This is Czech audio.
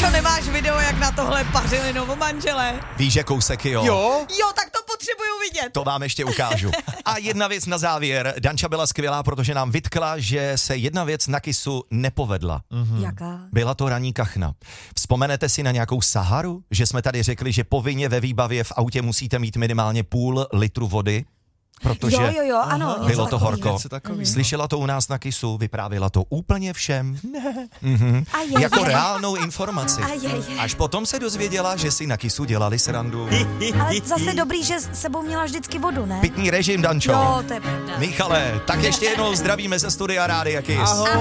Dančo, nemáš video, jak na tohle pařili novomanželé? Víš, že kousek, jo? Jo, tak to potřebuju vidět. To vám ještě ukážu. A jedna věc na závěr. Danča byla skvělá, protože nám vytkla, že se jedna věc na kysu nepovedla. Jaká? Byla to ranní kachna. Vzpomenete si na nějakou Saharu? Že jsme tady řekli, že povinně ve výbavě v autě musíte mít minimálně půl litru vody? Protože Jo, ano. bylo to horko. takového. Slyšela to u nás na kysu, vyprávěla to úplně všem. Jako reálnou informaci. Až potom se dozvěděla, že si na kysu dělali srandu. Ale zase dobrý, že s sebou měla vždycky vodu, ne? Pitný režim, Dančo. Jo, to je pravda. Michale, tak ještě jednou zdravíme ze studia Rádia Kiss.